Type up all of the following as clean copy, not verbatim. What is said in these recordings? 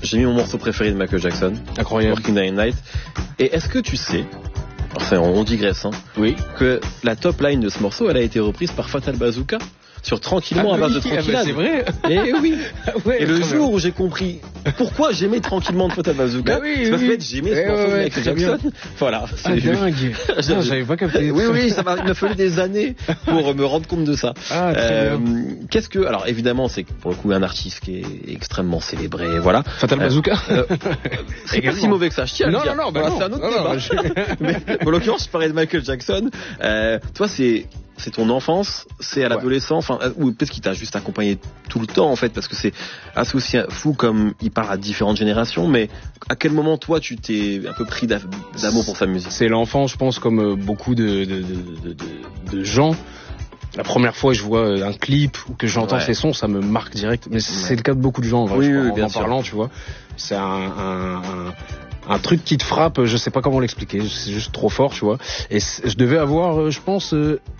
j'ai mis mon morceau préféré de Michael Jackson. Incroyable. Working Day and Night. Et est-ce que tu sais, enfin on digresse, hein, Oui. que la top line de ce morceau, elle a été reprise par Fatal Bazooka sur Tranquillement à base de Tranquillade. C'est vrai. Et oui. Ouais, Et le jour où j'ai compris pourquoi j'aimais Tranquillement de Fatal Bazooka, c'est parce que j'aimais ce morceau de Michael Jackson. Voilà. Ah, dingue. Non, j'avais pas capté. Oui, il m'a fallu des années pour me rendre compte de ça. Ah, très bien. Qu'est-ce que, alors évidemment, c'est pour le coup un artiste qui est extrêmement célébré, voilà. Fatal Bazooka. C'est pas si mauvais que ça, je tiens à le dire. Non, Voilà, c'est un autre débat. Mais en l'occurrence, je parlais de Michael Jackson. Toi, c'est ton enfance, c'est à l'adolescence, enfin, ou peut-être qu'il t'a juste accompagné tout le temps en fait, parce que c'est assez aussi fou comme il parle à différentes générations. Mais à quel moment toi tu t'es un peu pris d'amour pour sa musique? C'est l'enfance, je pense, comme beaucoup de gens. La première fois que je vois un clip ou que j'entends ces sons, ça me marque direct. Mais c'est le cas de beaucoup de gens, en vrai, bien en sûr. parlant, tu vois. C'est un truc qui te frappe, je sais pas comment l'expliquer, c'est juste trop fort, tu vois. Et je devais avoir, je pense,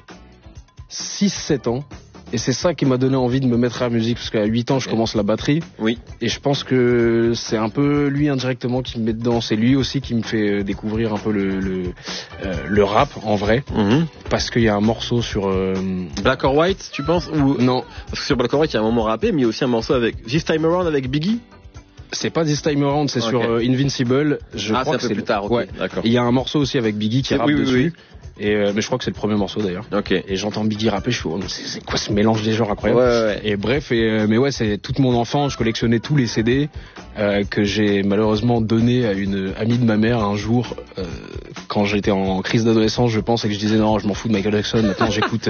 6-7 ans. Et c'est ça qui m'a donné envie de me mettre à la musique, parce qu'à 8 ans, je commence la batterie. Oui. Et je pense que c'est un peu lui indirectement qui me met dedans. C'est lui aussi qui me fait découvrir un peu le rap en vrai. Parce qu'il y a un morceau sur... Black or White, tu penses? Ou... Non. Parce que sur Black or White, il y a un moment rappé, mais il y a aussi un morceau avec This Time Around avec Biggie. C'est pas This Time Around, c'est sur Invincible. Je crois que c'est un peu plus tard. Ouais. D'accord. Il y a un morceau aussi avec Biggie qui rappe dessus. Et mais je crois que c'est le premier morceau d'ailleurs. Ok. Et j'entends Biggie rapper, je fais c'est quoi ce mélange des genres incroyable. Ouais. Et bref, mais ouais, c'est toute mon enfance. Je collectionnais tous les CD que j'ai malheureusement donné à une amie de ma mère un jour quand j'étais en crise d'adolescence, je pense, et que je disais non, je m'en fous de Michael Jackson. Maintenant, j'écoute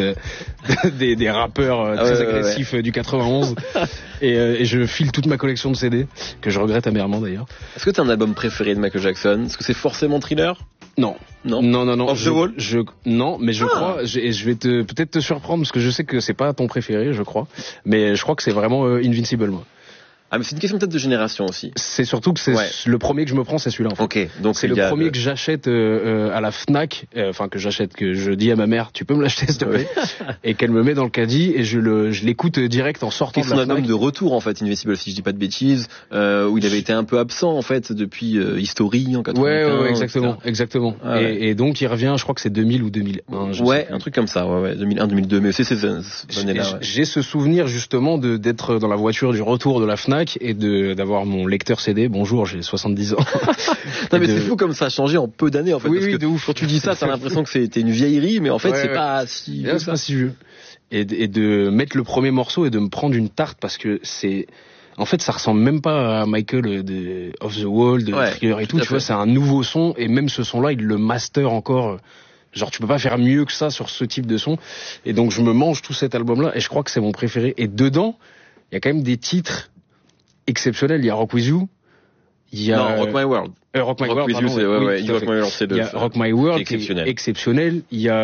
des rappeurs très agressifs du 91 et je file toute ma collection de CD que je regrette amèrement d'ailleurs. Est-ce que t'as un album préféré de Michael Jackson? Est-ce que c'est forcément Thriller? Non. Off the Wall? Non, mais je crois, et je vais peut-être te surprendre parce que je sais que c'est pas ton préféré, je crois, mais je crois que c'est vraiment Invincible, moi. Ah, mais c'est une question peut-être de génération aussi. C'est surtout que c'est le premier que je me prends, c'est celui-là en fait. Ok, donc c'est le premier que j'achète à la Fnac, que je dis à ma mère, tu peux me l'acheter s'il te plaît, et qu'elle me met dans le caddie et je l'écoute direct en sortant de la Fnac. C'est son album de retour en fait, Invincible, si je dis pas de bêtises, où il avait été un peu absent en fait depuis History en 95. Ouais, exactement. Ah, et donc il revient, je crois que c'est 2000 ou 2001. Ouais, un truc comme ça, 2001, 2002, mais c'est ces années-là. J'ai ce souvenir justement d'être dans la voiture du retour de la Fnac et d'avoir mon lecteur CD. Bonjour, j'ai 70 ans. Non mais c'est fou comme ça a changé en peu d'années en fait. Oui, parce que de ouf. Quand tu dis ça, t'as l'impression que c'était une vieillerie, mais en fait c'est pas si vieux. C'est pas si vieux. Et de mettre le premier morceau et de me prendre une tarte parce que c'est... En fait, ça ressemble même pas à Michael de Off the Wall, de Thriller et tout. Tu vois, c'est un nouveau son et même ce son-là, il le master encore. Genre, tu peux pas faire mieux que ça sur ce type de son. Et donc, je me mange tout cet album-là et je crois que c'est mon préféré. Et dedans, il y a quand même des titres exceptionnels. Il y a Rock With You. Il y a Rock My World. Rock My World, With You, c'est Rock My World, c'est il y a Rock My World qui est exceptionnel. Il y a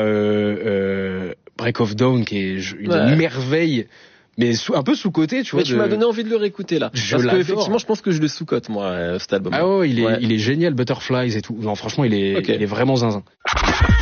Break of Dawn qui est une merveille, mais un peu sous-côté, tu vois. Mais tu m'as donné envie de le réécouter là. Parce que effectivement, je pense que je le sous-cote moi cet album. Ah ouais, il est génial, Butterflies et tout. Non, franchement, il est vraiment zinzin.